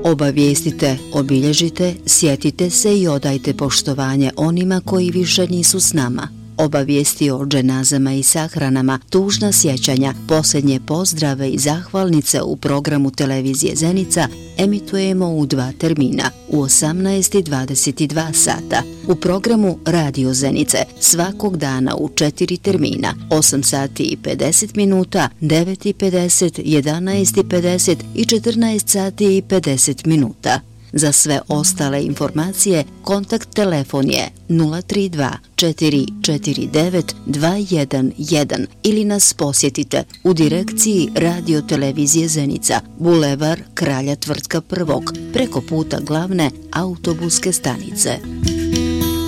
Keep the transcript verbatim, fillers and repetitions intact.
Obavijestite, obilježite, sjetite se i odajte poštovanje onima koji više nisu s nama. Obavijesti o dženazama i sahranama, tužna sjećanja, posljednje pozdrave i zahvalnice u programu televizije Zenica emitujemo u dva termina, u osamnaest i dvadeset dva sata. U programu Radio Zenice svakog dana u četiri termina, osam sati i pedeset minuta, devet i pedeset, jedanaest i pedeset i četrnaest sati i pedeset minuta. Za sve ostale informacije kontakt telefon je nula tri dva četiri četiri devet dva jedan jedan ili nas posjetite u direkciji Radio Televizije Zenica, Bulevar Kralja Tvrtka prvog, preko puta glavne autobuske stanice.